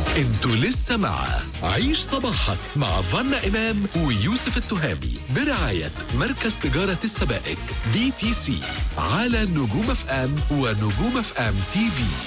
انتوا لسه مع عيش صباحك مع فانا إمام ويوسف التهامي برعاية مركز تجارة السبائك BTC على نجوم اف ام ونجوم اف ام تي في.